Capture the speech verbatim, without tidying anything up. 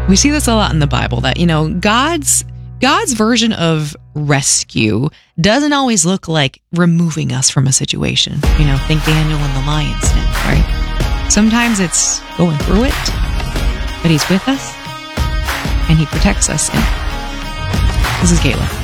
We see this a lot in the Bible that, you know, God's God's version of rescue doesn't always look like removing us from a situation. You know, think Daniel in the lion's den, right? Sometimes it's going through it, but he's with us and he protects us. And this is Caitlin.